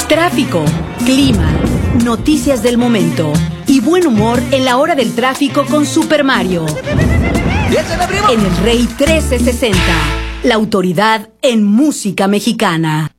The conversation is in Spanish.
Tráfico, clima, noticias del momento y buen humor en la hora del tráfico con Super Mario. En el Rey 1360, la autoridad en música mexicana.